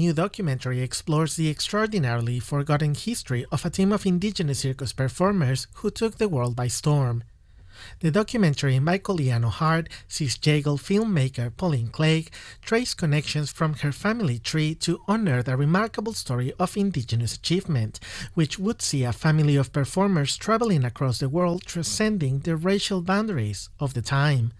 new documentary explores the extraordinarily forgotten history of a team of indigenous circus performers who took the world by storm. The documentary by Coliano Hart sees Jagal filmmaker Pauline Clegg trace connections from her family tree to unearth a remarkable story of indigenous achievement, which would see a family of performers traveling across the world transcending the racial boundaries of the time.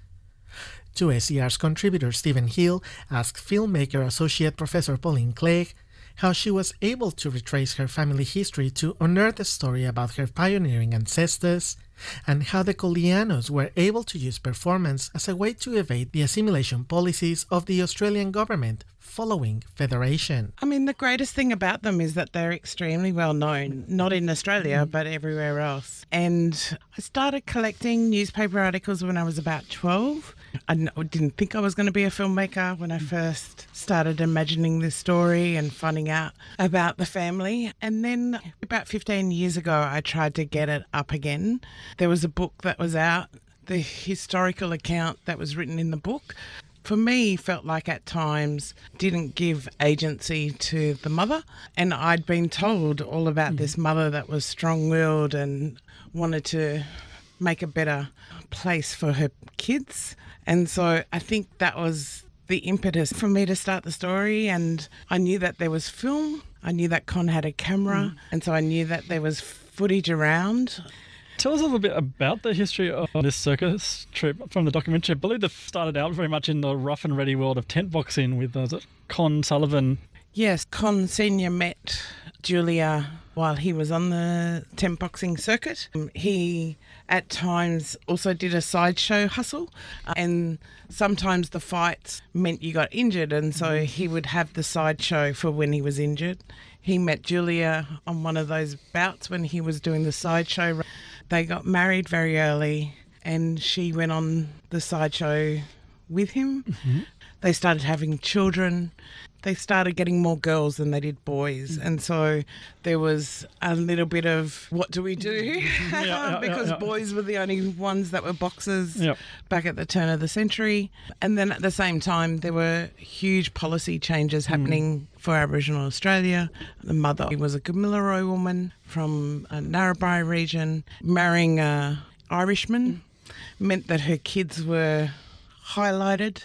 To SCR's contributor Stephen Hill asked filmmaker Associate Professor Pauline Clegg how she was able to retrace her family history to unearth a story about her pioneering ancestors, and how the Colianos were able to use performance as a way to evade the assimilation policies of the Australian government following federation. I mean, the greatest thing about them is that they're extremely well known, not in Australia, but everywhere else. And I started collecting newspaper articles when I was about 12. I didn't think I was going to be a filmmaker when I first started imagining this story and finding out about the family. And then about 15 years ago, I tried to get it up again. There was a book that was out, the historical account that was written in the book, for me, felt like at times didn't give agency to the mother. And I'd been told all about this mother that was strong-willed and wanted to make a better place for her kids. And so I think that was the impetus for me to start the story. And I knew that there was film. I knew that Con had a camera. And so I knew that there was footage around. Tell us a little bit about the history of this circus trip from the documentary. I believe it started out very much in the rough and ready world of tent boxing with Con Sullivan. Yes, Con Senior met Julia while he was on the tent boxing circuit. He at times also did a sideshow hustle, and sometimes the fights meant you got injured, and so he would have the sideshow for when he was injured. He met Julia on one of those bouts when he was doing the sideshow. They got married very early, and she went on the sideshow with him. They started having children. They started getting more girls than they did boys. And so there was a little bit of, what do we do? Because boys were the only ones that were boxers back at the turn of the century. And then at the same time, there were huge policy changes happening for Aboriginal Australia. The mother was a Gamilaroi woman from a Narrabri region. Marrying an Irishman meant that her kids were highlighted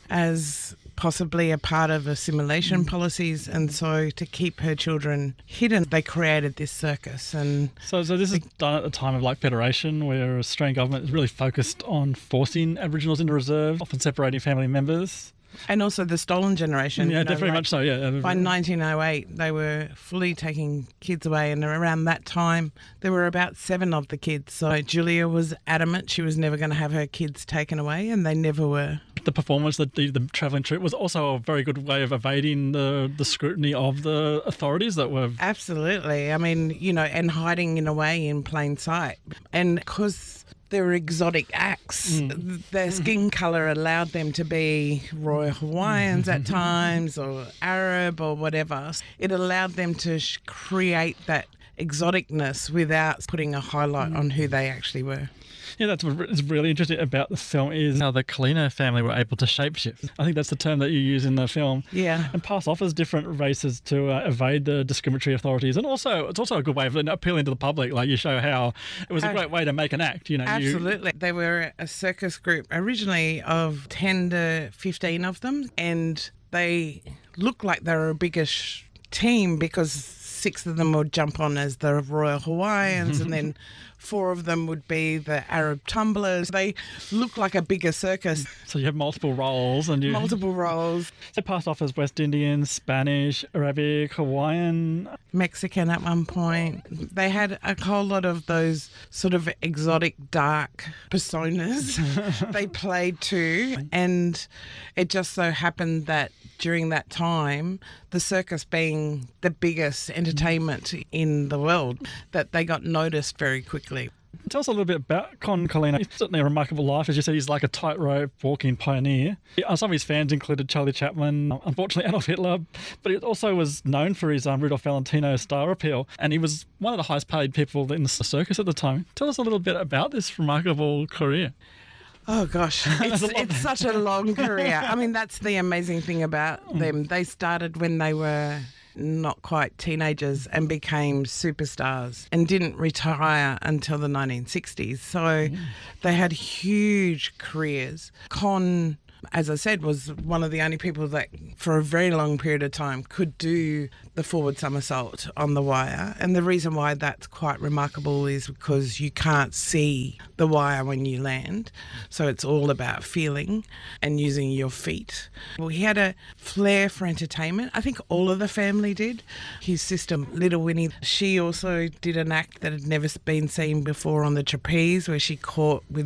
as possibly a part of assimilation policies, and so to keep her children hidden, they created this circus. And so this is done at the time of federation, where Australian government is really focused on forcing Aboriginals into reserve, often separating family members. And also the stolen generation. Yeah, definitely much so, yeah. By 1908, they were fully taking kids away, and around that time, there were about 7 of the kids. So Julia was adamant she was never going to have her kids taken away, and they never were. The performance, the travelling troupe, was also a very good way of evading the scrutiny of the authorities that were... Absolutely. I mean, and hiding in a way in plain sight. And because they were exotic acts, their skin colour allowed them to be Royal Hawaiians at times, or Arab or whatever. It allowed them to create that exoticness without putting a highlight on who they actually were. Yeah, that's what's really interesting about the film is how the Colina family were able to shapeshift. I think that's the term that you use in the film. Yeah. And pass off as different races to evade the discriminatory authorities. And also, it's also a good way of appealing to the public. You show how it was a great way to make an act. Absolutely. They were a circus group originally of 10 to 15 of them, and they looked like they were a biggish team because 6 of them would jump on as the Royal Hawaiians, and then 4 of them would be the Arab tumblers. They look like a bigger circus. So you have multiple roles. Multiple roles. So passed off as West Indian, Spanish, Arabic, Hawaiian. Mexican at one point. They had a whole lot of those sort of exotic, dark personas they played to. And it just so happened that during that time, the circus being the biggest entertainment in the world, that they got noticed very quickly. Tell us a little bit about Con Colina. He's certainly a remarkable life. As you said, he's like a tightrope walking pioneer. Some of his fans included Charlie Chaplin, unfortunately Adolf Hitler, but he also was known for his Rudolph Valentino star appeal, and he was one of the highest paid people in the circus at the time. Tell us a little bit about this remarkable career. Oh gosh, it's such a long career. I mean, that's the amazing thing about them. They started when they were not quite teenagers and became superstars and didn't retire until the 1960s. So they had huge careers. Con, as I said, was one of the only people that for a very long period of time could do the forward somersault on the wire. And the reason why that's quite remarkable is because you can't see the wire when you land. So it's all about feeling and using your feet. Well, he had a flair for entertainment. I think all of the family did. His sister, Little Winnie, she also did an act that had never been seen before on the trapeze, where she caught with